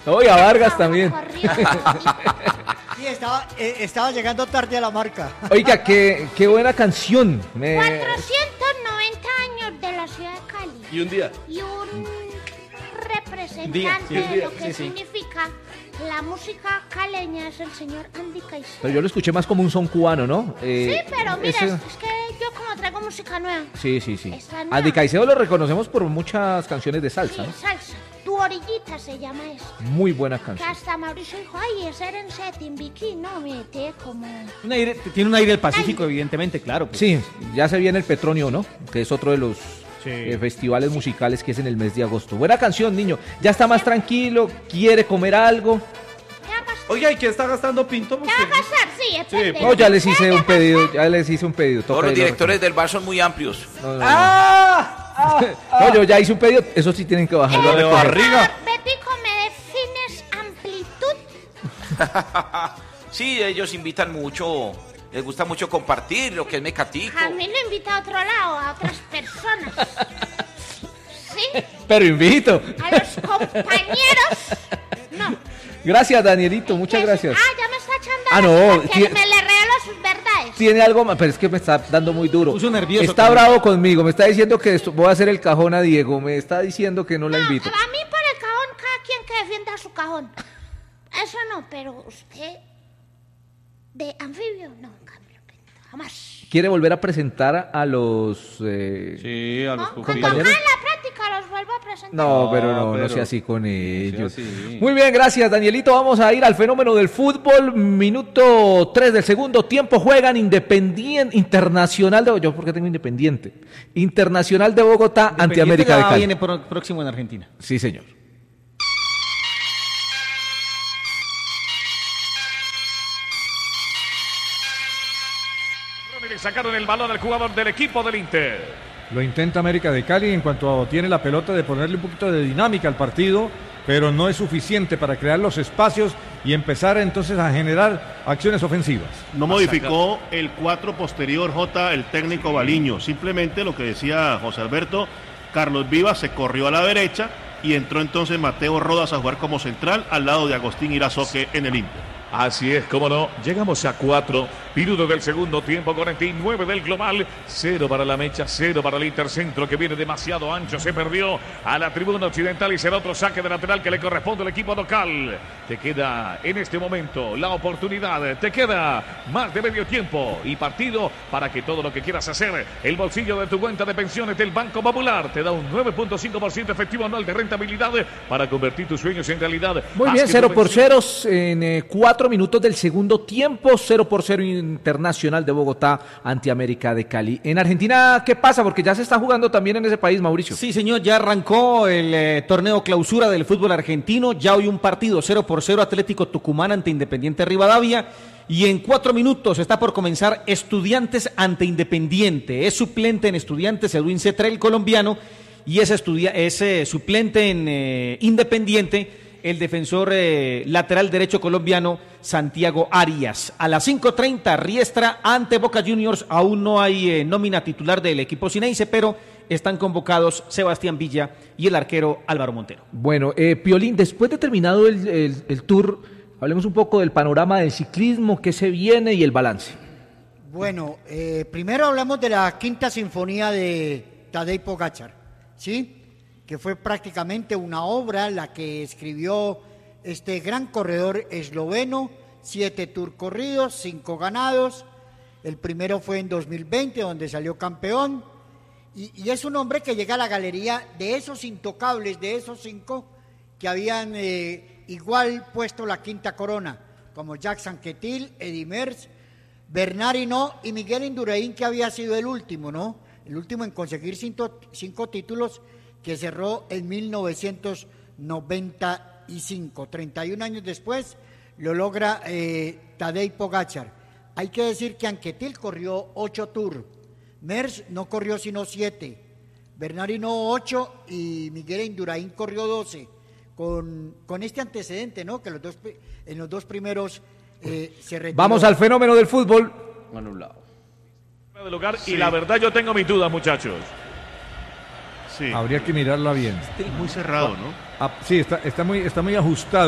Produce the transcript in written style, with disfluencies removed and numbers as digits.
Oye, a Vargas también. Sí, estaba llegando tarde a la marca. Oiga, qué buena canción. 490 años de la ciudad de Cali. Y un día. Y un representante de lo que significa la música caleña es el señor Andy Caicedo. Pero yo lo escuché más como un son cubano, ¿no? Sí, pero mira, es que yo como traigo música nueva. Sí. Andy Caicedo lo reconocemos por muchas canciones de salsa, Sí, ¿no? salsa. Tu orillita se llama eso. Muy buena Que canción. hasta Mauricio dijo, ay, ese era en setting, Vicky, no, mete como... Tiene un aire del Pacífico, evidentemente, claro. Pues. Sí, ya se viene el Petronio, ¿no? Que es otro de los festivales musicales que es en el mes de agosto. Buena canción, niño. Ya está más tranquilo, quiere comer algo. Oiga, ¿y qué está gastando Pinto? ¿Qué va a pasar? Sí, espérate. No, ya les hice un pedido, Todos los directores del bar son muy amplios. No, yo ya hice un pedido, eso sí tienen que bajarlo de barriga. Betico, ¿me defines amplitud? Sí, ellos invitan mucho, les gusta mucho compartir lo que es Mecatico. A mí lo invita a otro lado, a otras personas. ¿Sí? Pero invito. A los compañeros. No. Gracias, Danielito, muchas gracias. Ya me está echando no, que me le revelo sus verdades. Tiene algo más, pero es que me está dando muy duro. Puso nervioso. Está bravo conmigo, me está diciendo que voy a hacer el cajón a Diego, me está diciendo que no la invito. A mí por el cajón, cada quien que defienda su cajón. Eso no, pero usted de anfibio, no, cambio, jamás. ¿Quiere volver a presentar a los Sí, a los Cuando hagan la práctica los vuelvo a presentar. No, pero no sea así con ellos. así. Muy bien, gracias, Danielito. Vamos a ir al fenómeno del fútbol. Minuto 3 del segundo tiempo. Juegan Internacional de... ¿Yo por qué tengo Independiente? Internacional de Bogotá ante América de Cali. Viene próximo en Argentina. Sí, señor. Le sacaron el balón al jugador del equipo del Inter. Lo intenta América de Cali en cuanto tiene la pelota de ponerle un poquito de dinámica al partido, pero no es suficiente para crear los espacios y empezar entonces a generar acciones ofensivas. No modificó el 4 posterior, el técnico Baliño. Simplemente lo que decía José Alberto, Carlos Vivas se corrió a la derecha y entró entonces Mateo Rodas a jugar como central al lado de Agustín Irazoque en el Inter. Así es, cómo no. Llegamos a 4 minutos del segundo tiempo, 49 del global. 0 para la Mecha, 0 para el Intercentro, que viene demasiado ancho. Se perdió a la tribuna occidental y será otro saque de lateral que le corresponde al equipo local. Te queda en este momento la oportunidad. Te queda más de medio tiempo y partido para que todo lo que quieras hacer, el bolsillo de tu cuenta de pensiones del Banco Popular te da un 9.5% efectivo anual de rentabilidad para convertir tus sueños en realidad. Muy bien, 0-0 en 4 minutos del segundo tiempo, 0-0 Internacional de Bogotá ante América de Cali. En Argentina, ¿qué pasa? Porque ya se está jugando también en ese país, Mauricio. Sí, señor, ya arrancó el torneo clausura del fútbol argentino, ya hoy un partido 0-0 Atlético Tucumán ante Independiente Rivadavia. Y en 4 minutos está por comenzar Estudiantes ante Independiente. Es suplente en Estudiantes Edwin Cetré, el colombiano, y es suplente en Independiente el defensor lateral derecho colombiano Santiago Arias. A las 5:30 Riestra ante Boca Juniors. Aún no hay nómina titular del equipo Ceneice, pero están convocados Sebastián Villa y el arquero Álvaro Montero. Bueno, Piolín, después de terminado el tour, hablemos un poco del panorama del ciclismo, qué se viene y el balance. Bueno, primero hablamos de la quinta sinfonía de Tadej Pogačar, ¿sí? Que fue prácticamente una obra la que escribió este gran corredor esloveno, 7 tours corridos, 5 ganados. El primero fue en 2020, donde salió campeón. Y es un hombre que llega a la galería de esos intocables, de esos 5 que habían igual puesto la quinta corona, como Jacques Anquetil, Eddy Merckx, Bernard Hinault y Miguel Indurain, que había sido el último, ¿no? El último en conseguir 5 títulos, que cerró en 1995. 31 años después lo logra Tadej Pogačar. Hay que decir que Anquetil corrió 8 tours, Merckx no corrió sino 7, Bernard Hinault 8 y Miguel Indurain corrió 12. Con este antecedente, ¿no? Que en los dos primeros se retiró. Vamos al fenómeno del fútbol. Anulado. De lugar, sí. Y la verdad yo tengo mis dudas, muchachos. Sí. Habría que mirarla bien. Muy cerrado, ¿no? Sí, está muy ajustado.